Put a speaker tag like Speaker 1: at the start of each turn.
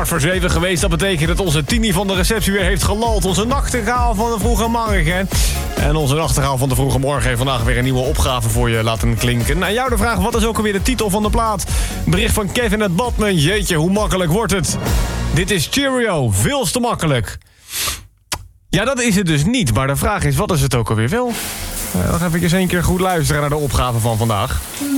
Speaker 1: 7:15 geweest. Dat betekent dat onze Tini van de receptie weer heeft gelald. Onze nachtegaal van de vroege morgen. En onze nachtegaal van de vroege morgen heeft vandaag weer een nieuwe opgave voor je laten klinken. Aan jou de vraag, wat is ook alweer de titel van de plaat? Bericht van Kevin uit Badmen. Jeetje, hoe makkelijk wordt het? Dit is Cheerio, veel te makkelijk. Ja, dat is het dus niet. Maar de vraag is, wat is het ook alweer wel? We gaan even een keer goed luisteren naar de opgave van vandaag.